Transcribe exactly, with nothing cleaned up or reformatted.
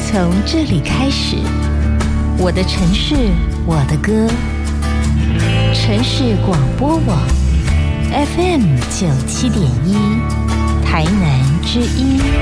从这里开始，我的城市，我的歌。城市广播网 F M 九七点一，台南之音。